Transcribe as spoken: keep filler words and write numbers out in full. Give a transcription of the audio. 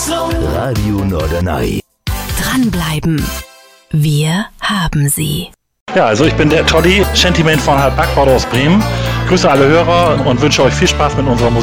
Radio Norderney. Dranbleiben. Wir haben sie. Ja, also ich bin der Toddy, Shantyman von Halb Backbord aus Bremen. Grüße alle Hörer und wünsche euch viel Spaß mit unserer Musik.